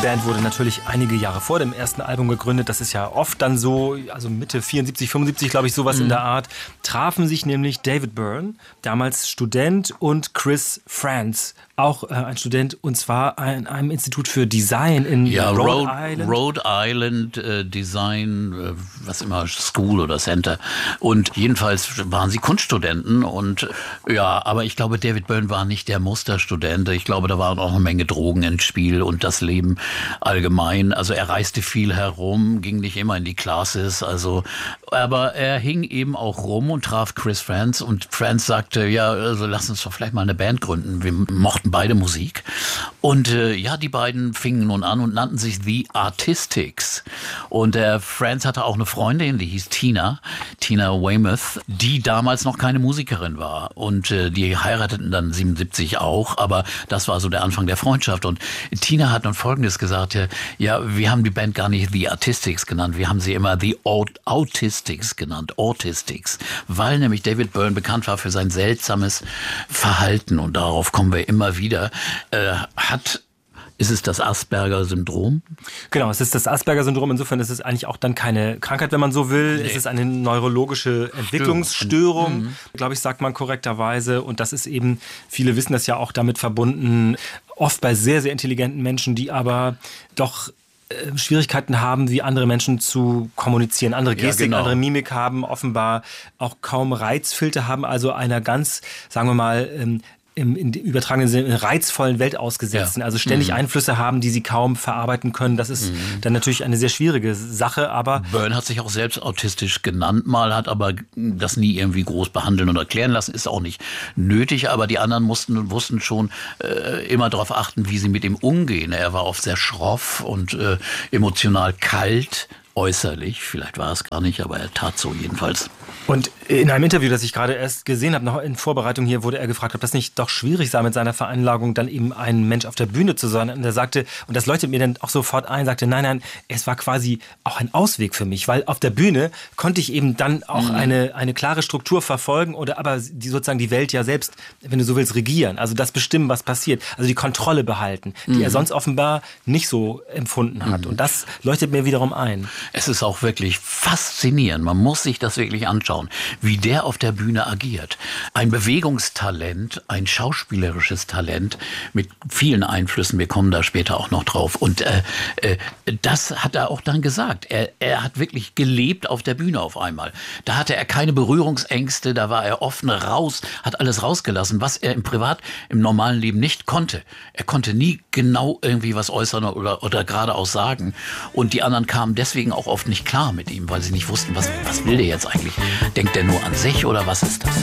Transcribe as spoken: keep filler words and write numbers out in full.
Band wurde natürlich einige Jahre vor dem ersten Album gegründet. Das ist ja oft dann so, also Mitte vierundsiebzig, fünfundsiebzig, glaube ich, sowas mhm. in der Art. Trafen sich nämlich David Byrne, damals Student, und Chris Frantz, auch äh, ein Student, und zwar an einem Institut für Design in ja, Rhode, Rhode Island. Rhode Island äh, Design, äh, was immer, School oder Center. Und jedenfalls waren sie Kunststudenten. Und ja, aber ich glaube, David Byrne war nicht der Musterstudent. Ich glaube, da waren auch eine Menge Drogen ins Spiel und das Leben allgemein. Also er reiste viel herum, ging nicht immer in die Classes. Also, aber er hing eben auch rum und traf Chris Frantz. Und Frantz sagte, ja, also lass uns doch vielleicht mal eine Band gründen. Wir mochten beide Musik. Und äh, ja, die beiden fingen nun an und nannten sich The Artistics. Und der Frantz hatte auch eine Freundin, die hieß Tina, Tina Weymouth, die damals noch keine Musikerin war. Und äh, die heirateten dann siebenundsiebzig auch, aber das war so der Anfang der Freundschaft. Und Tina hat dann Folgendes gesagt, ja, ja, wir haben die Band gar nicht The Artistics genannt, wir haben sie immer The Autistics genannt, Autistics, weil nämlich David Byrne bekannt war für sein seltsames Verhalten, und darauf kommen wir immer wieder, äh, hat Ist es das Asperger-Syndrom? Genau, es ist das Asperger-Syndrom. Insofern ist es eigentlich auch dann keine Krankheit, wenn man so will. Nee. Es ist eine neurologische Entwicklungsstörung, mhm. glaube ich, sagt man korrekterweise. Und das ist eben, viele wissen das ja auch, damit verbunden, oft bei sehr, sehr intelligenten Menschen, die aber doch äh, Schwierigkeiten haben, wie andere Menschen zu kommunizieren. Andere Gestik, ja, genau. andere Mimik haben, offenbar auch kaum Reizfilter haben. Also einer ganz, sagen wir mal, ähm, im in übertragenen Sinne in reizvollen Welt ausgesetzt sind, ja. also ständig mhm. Einflüsse haben, die sie kaum verarbeiten können. Das ist mhm. dann natürlich eine sehr schwierige Sache, aber... Byrne hat sich auch selbst autistisch genannt mal, hat aber das nie irgendwie groß behandeln und erklären lassen, ist auch nicht nötig, aber die anderen mussten und wussten schon äh, immer darauf achten, wie sie mit ihm umgehen. Er war oft sehr schroff und äh, emotional kalt, äußerlich, vielleicht war es gar nicht, aber er tat so jedenfalls. Und in einem Interview, das ich gerade erst gesehen habe, noch in Vorbereitung hier, wurde er gefragt, ob das nicht doch schwierig sei, mit seiner Veranlagung dann eben ein Mensch auf der Bühne zu sein. Und er sagte, und das leuchtet mir dann auch sofort ein, sagte, nein, nein, es war quasi auch ein Ausweg für mich, weil auf der Bühne konnte ich eben dann auch mhm. eine, eine klare Struktur verfolgen oder aber die sozusagen die Welt ja selbst, wenn du so willst, regieren. Also das bestimmen, was passiert. Also die Kontrolle behalten, die mhm. er sonst offenbar nicht so empfunden hat. Mhm. Und das leuchtet mir wiederum ein. Es ist auch wirklich faszinierend. Man muss sich das wirklich anschauen, wie der auf der Bühne agiert. Ein Bewegungstalent, ein schauspielerisches Talent mit vielen Einflüssen. Wir kommen da später auch noch drauf. Und äh, äh, das hat er auch dann gesagt. Er, er hat wirklich gelebt auf der Bühne auf einmal. Da hatte er keine Berührungsängste, da war er offen raus, hat alles rausgelassen, was er im Privat, im normalen Leben nicht konnte. Er konnte nie genau irgendwie was äußern oder, oder geradeaus sagen. Und die anderen kamen deswegen auch oft nicht klar mit ihm, weil sie nicht wussten, was, was will der jetzt eigentlich? Denkt der nur an sich oder was ist das?